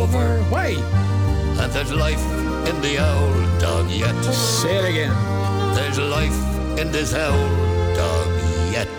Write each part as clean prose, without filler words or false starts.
over. Why? And there's life in the old dog yet. Say it again. There's life in this old dog yet.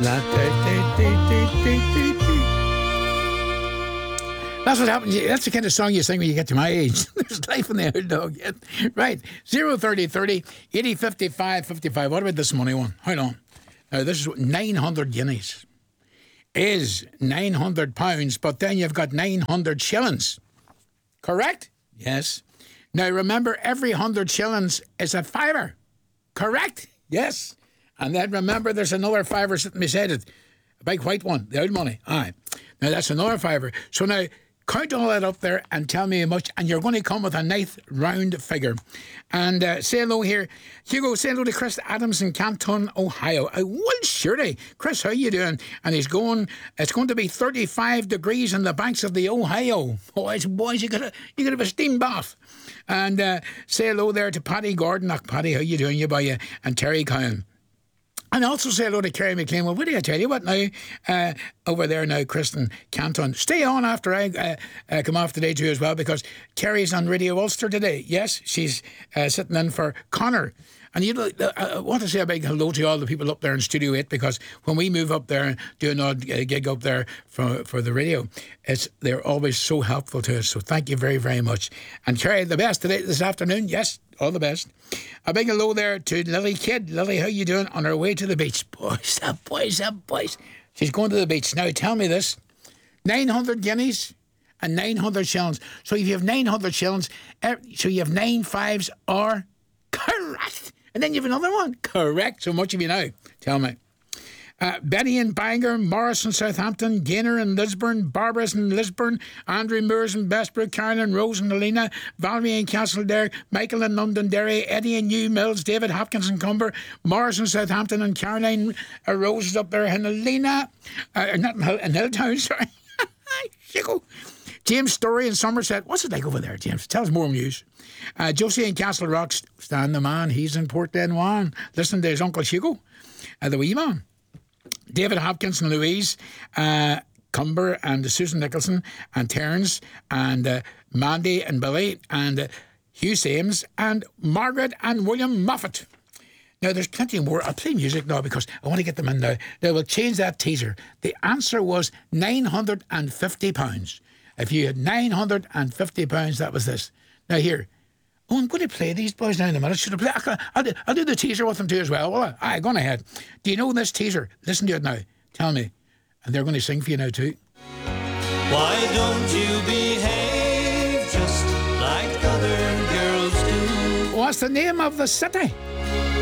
That's what happens. That's the kind of song you sing when you get to my age. There's life in the old dog yet. Right. 03030 80 55 55. What about this money one? Hold on. Now, this is 900 guineas. Is £900, but then you've got 900 shillings. Correct? Yes. Now, remember, every 100 shillings is a fiver. Correct? Yes. And then remember, there's another fiver sitting beside it. A big white one, the old money. Aye. Now, that's another fiver. So now, count all that up there and tell me how much, and you're going to come with a nice round figure. And say hello here. Hugo, say hello to Chris Adams in Canton, Ohio. Well, surely. Chris, how you doing? And it's going to be 35 degrees on the banks of the Ohio. Boys, you got to have a steam bath. And say hello there to Paddy Gordon. Paddy, how you doing? You by you? And Terry Cowan. And also say hello to Kerry McLean. Well, what do I tell you what now? Over there now, Kristen Canton. Stay on after I come off today too as well, because Kerry's on Radio Ulster today. Yes, she's sitting in for Connor. And I want to say a big hello to all the people up there in Studio 8, because when we move up there and do an odd gig up there for the radio, they're always so helpful to us. So thank you very, very much. And Kerry, the best today, this afternoon. Yes, all the best. A big hello there to Lily Kidd. Lily, how you doing? On her way to the beach. Boys. She's going to the beach. Now, tell me this. 900 guineas and 900 shillings. So if you have 900 shillings, so you have 9 fives or... Correct. And then you have another one. Correct. So much of you now. Tell me. Betty in Bangor, Morris in Southampton, Gaynor in Lisburn, Barbara's in Lisburn, Andrew Moores in Bestbrook, Caroline Rose in Helena, Valerie in Castledare, Michael in Londonderry, Eddie in New Mills, David Hopkins in Cumber, Morris in Southampton, and Caroline Rose is up there in Helena, not in Hilltown, sorry. Chico. James Story in Somerset. What's it like over there, James? Tell us more news. Josie in Castle Rock, Stan the man, he's in Port Glenwan. Listen to his Uncle Chico, the wee man. David Hopkins and Louise, Cumber and Susan Nicholson and Terence and Mandy and Billy and Hugh Sames and Margaret and William Moffat. Now, there's plenty more. I'll play music now because I want to get them in now. Now, we'll change that teaser. The answer was £950. If you had £950, that was this. Now, here. Oh, I'm going to play these boys now in a minute. Should I play? I'll do the teaser with them too as well. Well, aye, go on ahead. Do you know this teaser? Listen to it now. Tell me. And they're going to sing for you now too. Why don't you behave just like other girls do? What's the name of the city?